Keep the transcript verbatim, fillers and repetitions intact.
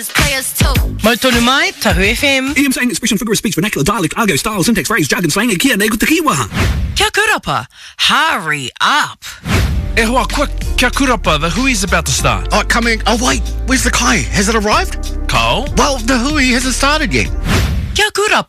Mau tonu mai, Tahu F M. E M saying expression, figure of speech, vernacular, dialect, argot, style, syntax, phrase, jargon, slang, e kia nei ko te kiwaha. Kia kurapa, hurry up. E hoa, quick, kia kurapa, the hui's about to start. Oh, coming. Oh, wait, where's the kai? Has it arrived? Cole? Well, the hui hasn't started yet. Kia kurapa.